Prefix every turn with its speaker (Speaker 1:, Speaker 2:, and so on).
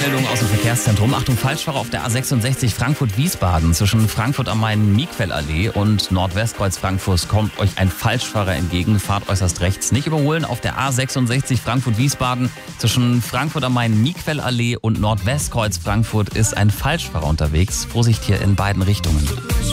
Speaker 1: Meldung aus dem Verkehrszentrum. Achtung, Falschfahrer auf der A66 Frankfurt-Wiesbaden. Zwischen Frankfurt am Main-Miquel-Allee und Nordwestkreuz Frankfurt kommt euch ein Falschfahrer entgegen. Fahrt äußerst rechts. Nicht überholen auf der A66 Frankfurt-Wiesbaden. Zwischen Frankfurt am Main-Miquel-Allee und Nordwestkreuz Frankfurt ist ein Falschfahrer unterwegs. Vorsicht hier in beiden Richtungen.